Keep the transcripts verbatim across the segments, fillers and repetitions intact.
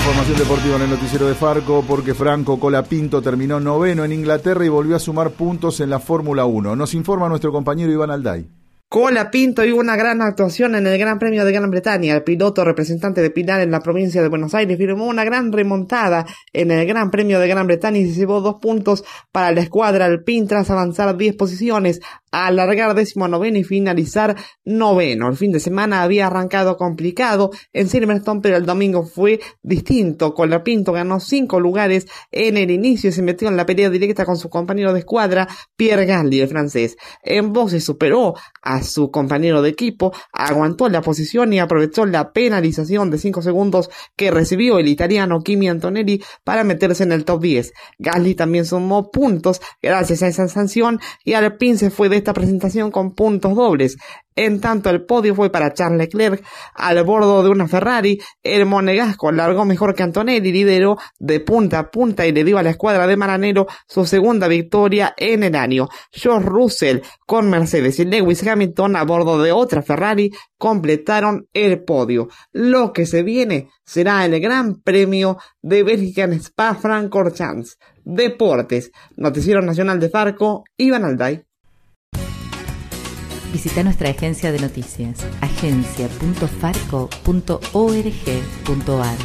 Información deportiva en el noticiero de Farco, porque Franco Colapinto terminó noveno en Inglaterra y volvió a sumar puntos en la Fórmula uno. Nos informa nuestro compañero Iván Alday. Colapinto hizo una gran actuación en el Gran Premio de Gran Bretaña. El piloto representante de Pinar en la provincia de Buenos Aires firmó una gran remontada en el Gran Premio de Gran Bretaña y se llevó dos puntos para la escuadra Alpine tras avanzar diez posiciones, alargar décimo noveno y finalizar noveno. El fin de semana había arrancado complicado en Silverstone, pero el domingo fue distinto. Colapinto ganó cinco lugares en el inicio y se metió en la pelea directa con su compañero de escuadra, Pierre Gasly, el francés. En boxes superó a su compañero de equipo, aguantó la posición y aprovechó la penalización de cinco segundos que recibió el italiano Kimi Antonelli para meterse en el top diez. Gasly también sumó puntos gracias a esa sanción y Alpine se fue de esta presentación con puntos dobles. En tanto, el podio fue para Charles Leclerc al bordo de una Ferrari. El monegasco largó mejor que Antonelli, lideró de punta a punta y le dio a la escuadra de Maranello su segunda victoria en el año. George Russell con Mercedes y Lewis Hamilton a bordo de otra Ferrari completaron el podio. Lo que se viene será el Gran Premio de Bélgica en Spa-Francorchamps. Deportes, Noticiero Nacional de Farco, Iván Alday. Visita nuestra agencia de noticias, agencia punto farco punto org punto ar.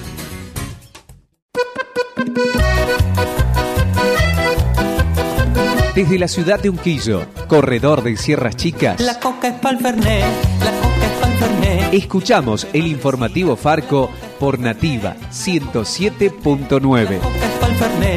Desde la ciudad de Unquillo, corredor de Sierras Chicas, la coca es pa'l Fernet, la coca es pa'l Fernet. Escuchamos el informativo Farco por Nativa ciento siete punto nueve. La coca es pa'l Fernet.